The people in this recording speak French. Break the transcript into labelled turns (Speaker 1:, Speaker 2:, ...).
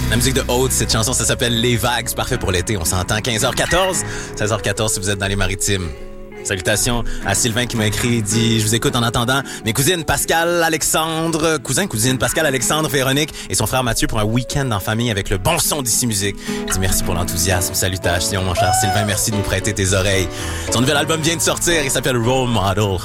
Speaker 1: La musique de Haute, cette chanson, ça s'appelle Les Vagues. C'est parfait pour l'été. On s'entend 15h14, 16h14 si vous êtes dans les Maritimes. Salutations à Sylvain qui m'a écrit, il dit « Je vous écoute en attendant mes cousines Pascal, Alexandre, cousine Pascal, Alexandre, Véronique et son frère Mathieu pour un week-end en famille avec le bon son d'Ici Musique. » Il dit « Merci pour l'enthousiasme. Salutations, mon cher Sylvain. Merci de nous prêter tes oreilles. » Son nouvel album vient de sortir. Il s'appelle Role Model.